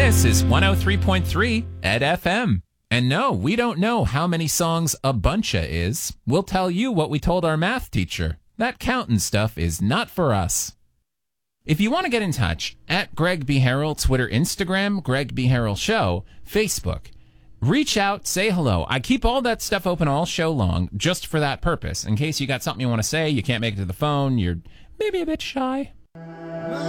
This is 103.3 Ed FM. And no, we don't know how many songs a buncha is. We'll tell you what we told our math teacher. That counting stuff is not for us. If you want to get in touch, at Greg B. Harrell, Twitter, Instagram, Greg B. Harrell Show, Facebook. Reach out, say hello. I keep all that stuff open all show long just for that purpose. In case you got something you want to say, you can't make it to the phone, you're maybe a bit shy.